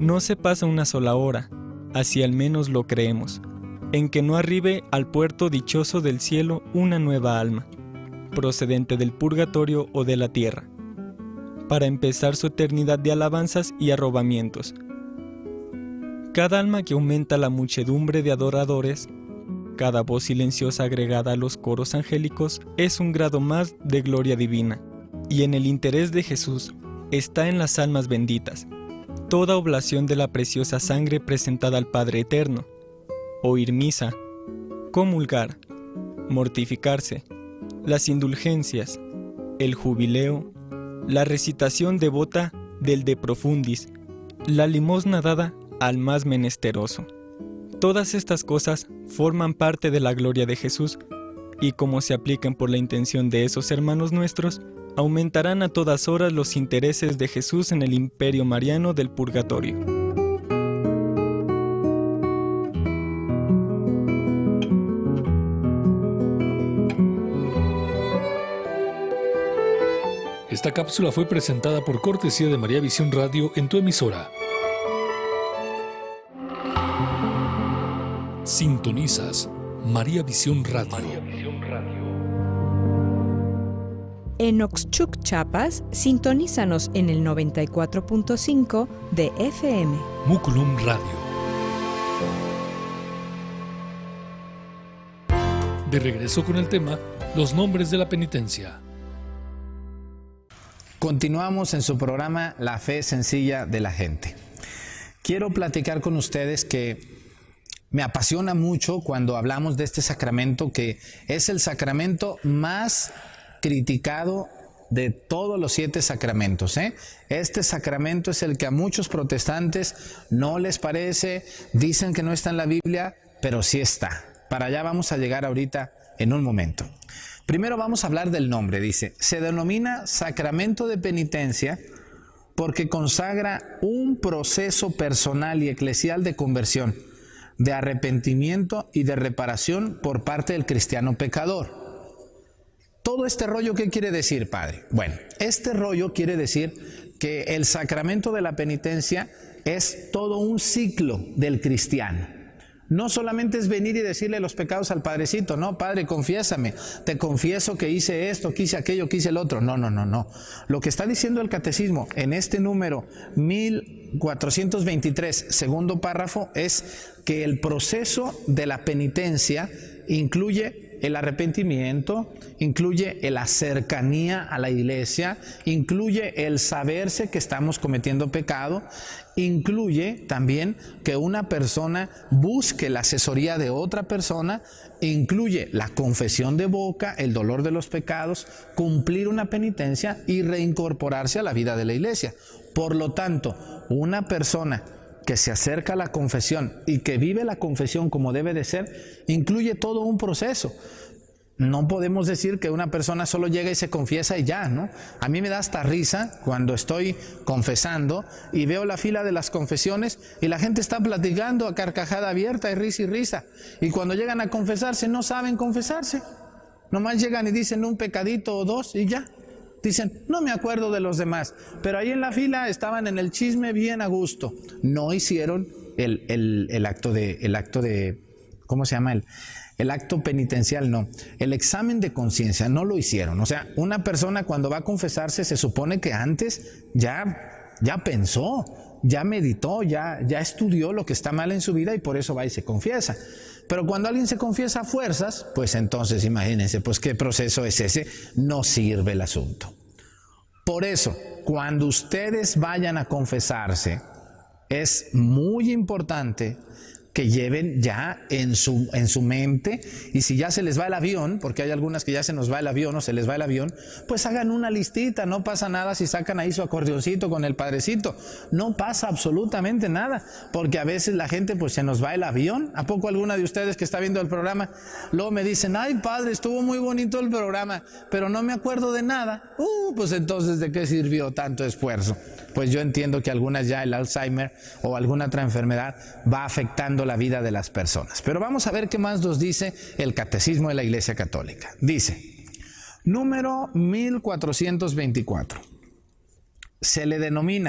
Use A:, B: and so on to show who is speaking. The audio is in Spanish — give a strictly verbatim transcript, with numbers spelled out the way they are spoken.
A: No se pasa una sola hora, así al menos lo creemos, en que no arribe al puerto dichoso del cielo una nueva alma, procedente del purgatorio o de la tierra, para empezar su eternidad de alabanzas y arrobamientos. Cada alma que aumenta la muchedumbre de adoradores, cada voz silenciosa agregada a los coros angélicos, es un grado más de gloria divina, y en el interés de Jesús está en las almas benditas, toda oblación de la preciosa sangre presentada al Padre Eterno, oír misa, comulgar, mortificarse, las indulgencias, el jubileo, la recitación devota del De Profundis, la limosna dada al más menesteroso. Todas estas cosas forman parte de la gloria de Jesús y como se aplican por la intención de esos hermanos nuestros, aumentarán a todas horas los intereses de Jesús en el imperio mariano del purgatorio.
B: Esta cápsula fue presentada por cortesía de María Visión Radio en tu emisora. Sintonizas María Visión Radio. María Visión Radio.
C: En Oxchuc, Chiapas, sintonízanos en el noventa y cuatro punto cinco de F M.
B: Muculum Radio. De regreso con el tema, los nombres de la penitencia.
D: Continuamos en su programa La Fe Sencilla de la Gente. Quiero platicar con ustedes que me apasiona mucho cuando hablamos de este sacramento, que es el sacramento más criticado de todos los siete sacramentos, ¿eh? Este sacramento es el que a muchos protestantes no les parece, dicen que no está en la Biblia, pero sí está. Para allá vamos a llegar ahorita en un momento. Primero vamos a hablar del nombre. Dice, se denomina sacramento de penitencia porque consagra un proceso personal y eclesial de conversión, de arrepentimiento y de reparación por parte del cristiano pecador. Todo este rollo, ¿qué quiere decir, padre? Bueno, este rollo quiere decir que el sacramento de la penitencia es todo un ciclo del cristiano. No solamente es venir y decirle los pecados al Padrecito, no, Padre, confiésame, te confieso que hice esto, que hice aquello, que hice el otro. No, no, no, no. Lo que está diciendo el Catecismo en este número mil cuatrocientos veintitrés, segundo párrafo, es que el proceso de la penitencia incluye el arrepentimiento, incluye la cercanía a la iglesia, incluye el saberse que estamos cometiendo pecado, incluye también que una persona busque la asesoría de otra persona, incluye la confesión de boca, el dolor de los pecados, cumplir una penitencia y reincorporarse a la vida de la iglesia. Por lo tanto, una persona que se acerca a la confesión y que vive la confesión como debe de ser, incluye todo un proceso. No podemos decir que una persona solo llega y se confiesa y ya, ¿no? A mí me da hasta risa cuando estoy confesando y veo la fila de las confesiones y la gente está platicando a carcajada abierta y risa y risa. Y cuando llegan a confesarse no saben confesarse. Nomás llegan y dicen un pecadito o dos y ya. Dicen, no me acuerdo de los demás, pero ahí en la fila estaban en el chisme bien a gusto. No hicieron el, el, el acto de, el acto de, ¿cómo se llama? El, el acto penitencial, no. El examen de conciencia, no lo hicieron. O sea, una persona cuando va a confesarse se supone que antes ya, ya pensó, ya meditó, ya, ya estudió lo que está mal en su vida y por eso va y se confiesa. Pero cuando alguien se confiesa a fuerzas, pues entonces imagínense, pues qué proceso es ese, no sirve el asunto. Por eso, cuando ustedes vayan a confesarse, es muy importante que lleven ya en su, en su mente, y si ya se les va el avión, porque hay algunas que ya se nos va el avión o se les va el avión, pues hagan una listita, no pasa nada si sacan ahí su acordeoncito con el Padrecito, no pasa absolutamente nada, porque a veces la gente pues se nos va el avión. ¿A poco alguna de ustedes que está viendo el programa, luego me dicen, ay padre, estuvo muy bonito el programa, pero no me acuerdo de nada? Uh, pues entonces ¿de qué sirvió tanto esfuerzo? Pues yo entiendo que algunas ya el Alzheimer o alguna otra enfermedad va afectando la vida de las personas. Pero vamos a ver qué más nos dice el Catecismo de la Iglesia Católica. Dice, número mil cuatrocientos veinticuatro, se le denomina